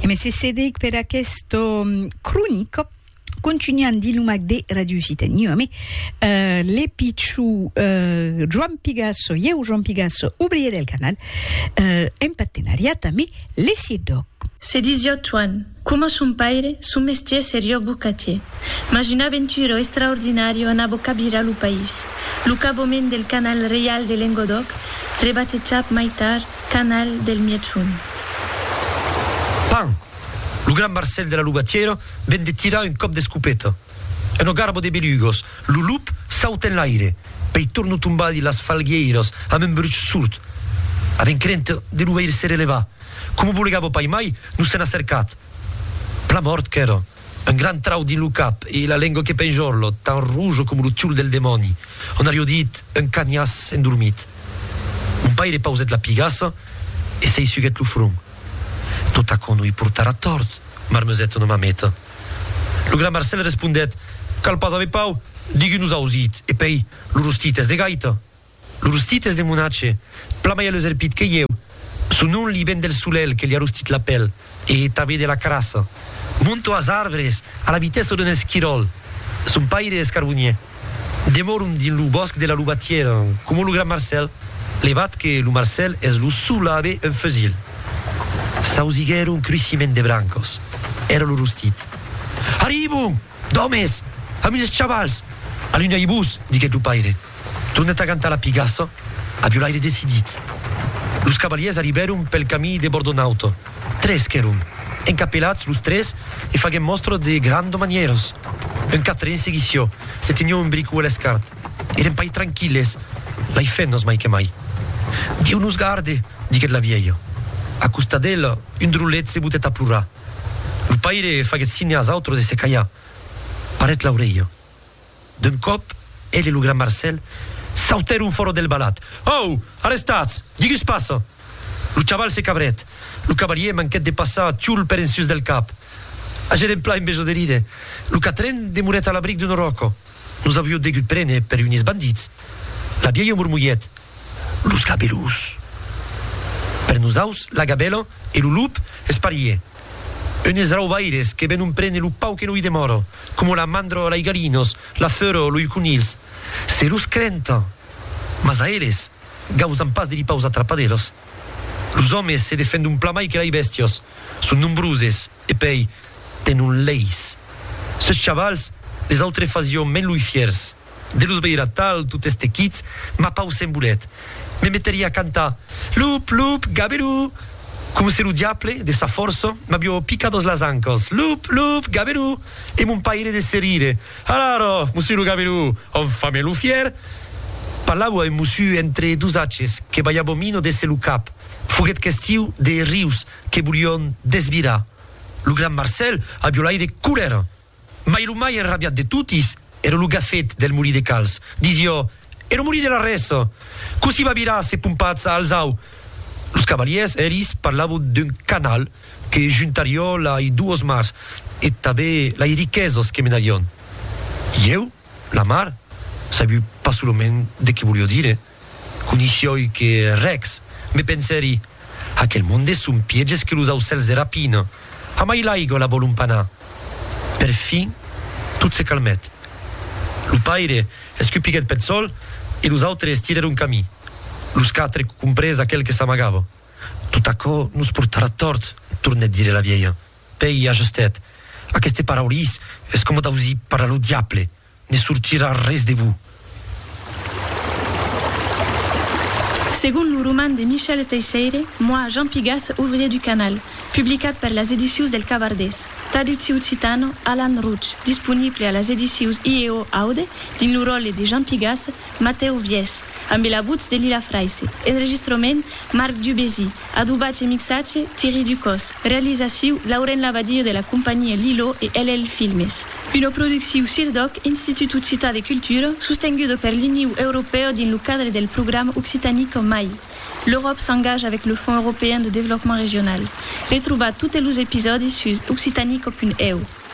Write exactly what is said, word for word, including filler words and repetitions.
E me se sedec per questo um, cronico continuando di lumac de Radio Occitanie, mais euh, les pichou euh, Joan Pigasso, eu Joan Pigasso, ouvrier del canal, euh, en partenariat mais les Sidoc. Se dizio Juan, come son paire, son mestier serio bucatier. Mas une aventure extraordinario anabo cabira lu país. Lu cabomen del canal real de Lengodoc, rebatejat maitar canal del Miechun. Pan! Lo gran Marcel de la Lubatiera vende tirar un cop de scupeta. En o garbo de belugos, lo lup sauta en l'aire, pei torno tumbadi las falgueiras, am un bruch surt. Aven crente de l'uveir se releva. Come volegavo pai mai, nu se n'ha cercat. Pla mort che era. Un gran trau di lu cap e la lingua che pengiorlo, tan rouge come lo ciul del demoni. On a riodit un cagnas endormit. Un paire pauset la pigassa e sei suget lu frun. Tot a conui portar a tort, marmesetto no mameta. Lo gran Marcel respondet, cal pas ave pau, digui nous ausit, e pei, lo rustites de gaita. Lo rustites de monace, plamaia le zerpit che eu, su non li ben del sulel che li ha rustit la pel, e tabe de la crassa. Monto as arbres, a la vitesse d'un esquirol, sun paire escarbunier. Demorum din lu bosc de la Lubatiera, como lo gran Marcel, levat que lo Marcel es lu sulave un fusil. Sausiguero un cruciment de brancos. Era lo rustit. Arribu! Domes! Amiles chavals! Aluna i bus, diguet lo paire. Tornet a cantar la pigassa, a l'aire decidit. Los cavaliers arriberum pel camí de Bordonauto. Tres qu'erum. Encapelats los tres e faguen mostro de grando manieros. Un catren seguició. Se teniu un bricu a l'escart. Eren pai tranquilles. L'ai fennos mai che mai. Diu nos garde, diguet la vieia. A custadella, un drullet se butet a plurar. Il paire faget signe as autro de se caia. Paret l'aureia. D'un cop, el e lo gran Marcel sauteru un foro del balat. Oh, arrestats, digus passa. Lo chaval se cabret. Lo cavalier manquet de passar ciul per en sus del cap. Ageren pla in beso de ride. Lo catren demuret a l'abric d'un roco. Nos aviu degut prene per unis bandits. La vieia murmuiet. Los gabelus. Per nosaus, la gabelo e lo lup esparie. Unes raubaires que ven un prene lo pau que no i demoro, como la mandro lai galinos, la fero lo iconils. Se los crenta, mas a eles gausan pas de li paus atrapaderos. Los homes se defenden un plamai que lai bestios, son nombruses e pei ten un leis. Ses chavals, les autres fazion men lui fiers. De los veira tal, tot este kits, ma paus en bulet. Me metteria a cantar Lup, lup, gaberù. Come se lo diable, de sa forza, m'abbia piccados las ancos. Lup, lup, gaberù. E mon paire de serire. Alaro, monsieur gaberù, on fame lu fier. Parlavo a un monsieur entre dos aces, que baiabo mino de se lu cap. Fuget questiu de rius, que volion desvirar. Lo gran Marcel abbia l'aire culera. Ma il mai enrabiat de tutis, era lo gaffet del muri de cals. Dizio, ero muri de l'arresto. Così va birà se pumpazza alzau. Los cavaliers eris parlavo d'un canal que juntario la i duos mars e tabe la i riquesos que menarion. Eu, la mar, sabiu pas solomen de che voglio dire. Conicioi che Rex, me penseri, a quel monde sun pieges che los aucels de rapina. A mai laigo la volumpanà. Per fin, tot se calmet. Lo paire escupiget pel sol e los autres tireru un camí. Los quatre compresa quel que s'amagavo. Tot acò nos portarà tort, tornet dire la vieia. Pei ajustet. Aqueste paraulis es como dausi para lo diable. Ne sortirà res de vous. Según le roman de Michel Teixeira, moi, Jean Pigasse, ouvrier du canal, publicat per las edicius del Cavardès. Traductiu occitano, Alan Ruch, disponible a las edicius I E O Aude, din lo role de Jean Pigasse, Matteo Vies, amb la voz de Lila Fraisse. Enregistrament, Marc Dubézy. Adubatge e mixatge, Thierry Ducos. Realizació, Lauren Lavadier de la compagnia Lilo e L L Filmes. Una producció Sirdoc, Institut Occità de Cultura, sostenguda per l'Unió Europea din lo cadre del programme Occitanique M A I. L'Europe s'engage avec le Fonds européen de développement régional. Retrouvez tous les épisodes sur occitanique point e u.